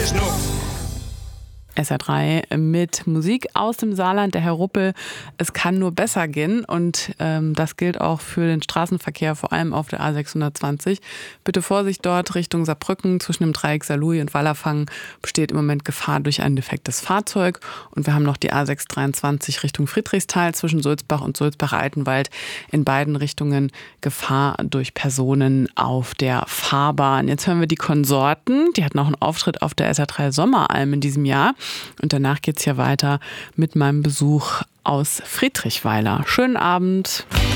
ist nur SR3 mit Musik aus dem Saarland, der Herr Ruppel. Es kann nur besser gehen und das gilt auch für den Straßenverkehr, vor allem auf der A620. Bitte Vorsicht dort Richtung Saarbrücken zwischen dem Dreieck Saarlouis und Wallerfangen besteht im Moment Gefahr durch ein defektes Fahrzeug. Und wir haben noch die A623 Richtung Friedrichsthal zwischen Sulzbach und Sulzbach-Altenwald. In beiden Richtungen Gefahr durch Personen auf der Fahrbahn. Jetzt hören wir die Konsorten. Die hatten auch einen Auftritt auf der SR3 Sommeralm in diesem Jahr. Und danach geht's ja weiter mit meinem Besuch aus Friedrichweiler. Schönen Abend.